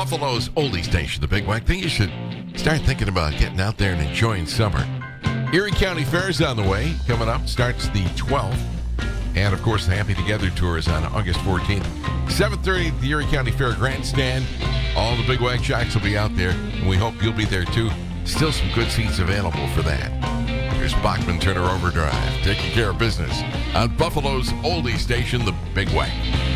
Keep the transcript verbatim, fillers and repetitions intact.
Buffalo's oldie station, the Big Wack. I think you should start thinking about getting out there and enjoying summer. Erie County Fair is on the way. Coming up, starts the twelfth. And, of course, the Happy Together Tour is on August fourteenth. seven thirty at the Erie County Fair Grandstand. All the Big Wack Jocks will be out there, and we hope you'll be there, too. Still some good seats available for that. Here's Bachman Turner Overdrive, taking care of business on Buffalo's oldie station, the Big Wack.